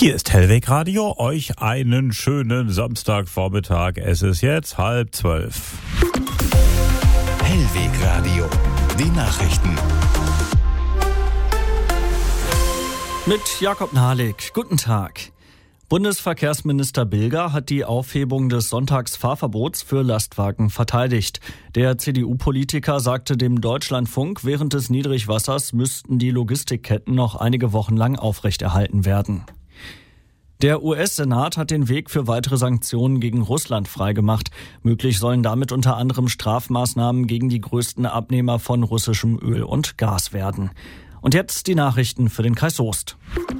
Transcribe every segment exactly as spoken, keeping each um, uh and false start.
Hier ist Hellweg Radio, euch einen schönen Samstagvormittag. Es ist jetzt halb zwölf. Hellweg Radio, die Nachrichten. Mit Jakob Nahlik. Guten Tag. Bundesverkehrsminister Bilger hat die Aufhebung des Sonntagsfahrverbots für Lastwagen verteidigt. Der C D U-Politiker sagte dem Deutschlandfunk, während des Niedrigwassers müssten die Logistikketten noch einige Wochen lang aufrechterhalten werden. Der U S-Senat hat den Weg für weitere Sanktionen gegen Russland freigemacht. Möglich sollen damit unter anderem Strafmaßnahmen gegen die größten Abnehmer von russischem Öl und Gas werden. Und jetzt die Nachrichten für den Kreis Soest.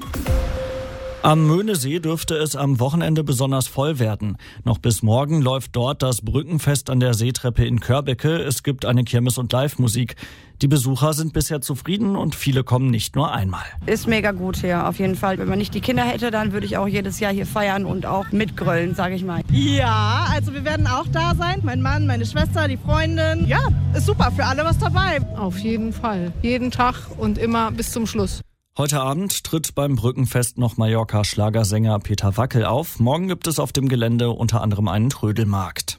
Am Möhnesee dürfte es am Wochenende besonders voll werden. Noch bis morgen läuft dort das Brückenfest an der Seetreppe in Körbecke. Es gibt eine Kirmes- und Live-Musik. Die Besucher sind bisher zufrieden und viele kommen nicht nur einmal. Ist mega gut hier, auf jeden Fall. Wenn man nicht die Kinder hätte, dann würde ich auch jedes Jahr hier feiern und auch mitgrölen, sage ich mal. Ja, also wir werden auch da sein. Mein Mann, meine Schwester, die Freundin. Ja, ist super, für alle was dabei. Auf jeden Fall. Jeden Tag und immer bis zum Schluss. Heute Abend tritt beim Brückenfest noch Mallorca-Schlagersänger Peter Wackel auf. Morgen gibt es auf dem Gelände unter anderem einen Trödelmarkt.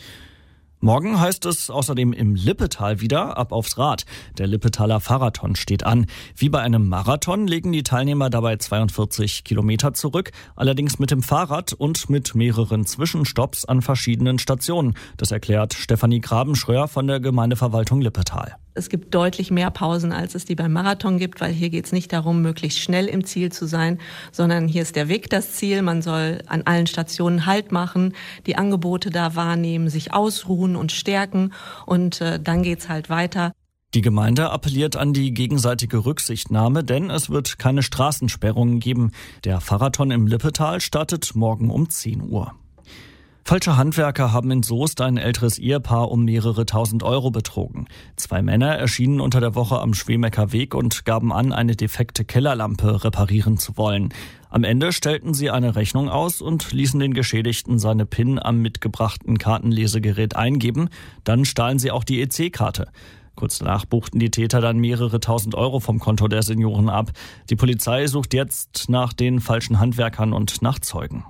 Morgen heißt es außerdem im Lippetal wieder ab aufs Rad. Der Lippetaler Fahrradton steht an. Wie bei einem Marathon legen die Teilnehmer dabei zweiundvierzig Kilometer zurück, allerdings mit dem Fahrrad und mit mehreren Zwischenstopps an verschiedenen Stationen. Das erklärt Stefanie Grabenschröer von der Gemeindeverwaltung Lippetal. Es gibt deutlich mehr Pausen, als es die beim Marathon gibt, weil hier geht es nicht darum, möglichst schnell im Ziel zu sein, sondern hier ist der Weg das Ziel. Man soll an allen Stationen Halt machen, die Angebote da wahrnehmen, sich ausruhen und stärken und äh, dann geht's halt weiter. Die Gemeinde appelliert an die gegenseitige Rücksichtnahme, denn es wird keine Straßensperrungen geben. Der Fahrradton im Lippetal startet morgen um zehn Uhr. Falsche Handwerker haben in Soest ein älteres Ehepaar um mehrere tausend Euro betrogen. Zwei Männer erschienen unter der Woche am Schwemecker Weg und gaben an, eine defekte Kellerlampe reparieren zu wollen. Am Ende stellten sie eine Rechnung aus und ließen den Geschädigten seine PIN am mitgebrachten Kartenlesegerät eingeben. Dann stahlen sie auch die E C-Karte. Kurz danach buchten die Täter dann mehrere tausend Euro vom Konto der Senioren ab. Die Polizei sucht jetzt nach den falschen Handwerkern und nach Zeugen.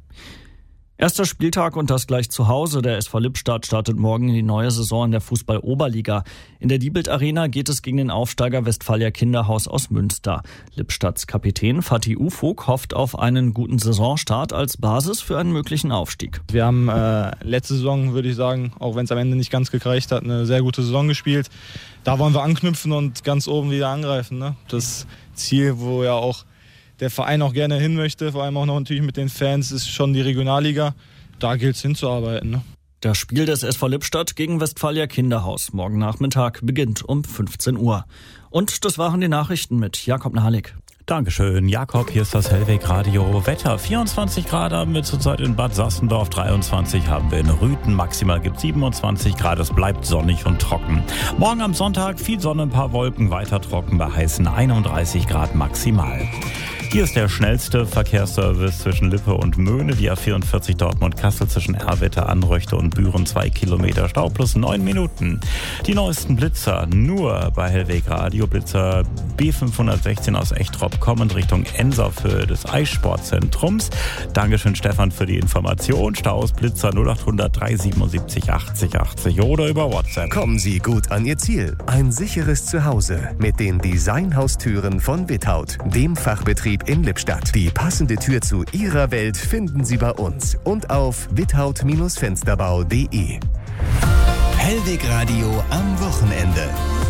Erster Spieltag und das gleich zu Hause. Der S V Lippstadt startet morgen in die neue Saison in der Fußball-Oberliga. In der Diebelt Arena geht es gegen den Aufsteiger Westfalia Kinderhaus aus Münster. Lippstadts Kapitän Fatih Ufuk hofft auf einen guten Saisonstart als Basis für einen möglichen Aufstieg. Wir haben äh, letzte Saison, würde ich sagen, auch wenn es am Ende nicht ganz gereicht hat, eine sehr gute Saison gespielt. Da wollen wir anknüpfen und ganz oben wieder angreifen, ne? Das Ziel, wo ja auch der Verein auch gerne hin möchte, vor allem auch noch natürlich mit den Fans, ist schon die Regionalliga. Da gilt es hinzuarbeiten. Ne? Das Spiel des S V Lippstadt gegen Westfalia Kinderhaus morgen Nachmittag beginnt um fünfzehn Uhr. Und das waren die Nachrichten mit Jakob Nahlik. Dankeschön, Jakob. Hier ist das Hellweg Radio. Wetter vierundzwanzig Grad haben wir zurzeit in Bad Sassendorf, dreiundzwanzig haben wir in Rüthen, maximal gibt siebenundzwanzig Grad, es bleibt sonnig und trocken. Morgen am Sonntag viel Sonne, ein paar Wolken, weiter trocken bei heißen einunddreißig Grad maximal. Hier ist der schnellste Verkehrsservice zwischen Lippe und Möhne, die A vierundvierzig Dortmund-Kassel zwischen Erwitte, Anröchte und Büren, zwei Kilometer Stau plus neun Minuten. Die neuesten Blitzer nur bei Hellweg Radio. Blitzer B fünfhundertsechzehn aus Echtrop kommend Richtung Enserfö des Eissportzentrums. Dankeschön Stefan für die Information. Staus Blitzer null achthundert dreihundertsiebenundsiebzig achtzig achtzig oder über WhatsApp. Kommen Sie gut an Ihr Ziel. Ein sicheres Zuhause mit den Designhaustüren von Without, dem Fachbetrieb in Lippstadt. Die passende Tür zu Ihrer Welt finden Sie bei uns und auf without Fensterbau punkt de. Hellweg Radio am Wochenende.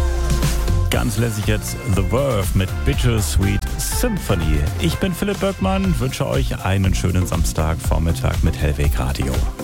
Ganz lässig jetzt The Verve mit Bittersweet Symphony. Ich bin Philipp Böckmann, wünsche euch einen schönen Samstagvormittag mit Hellweg Radio.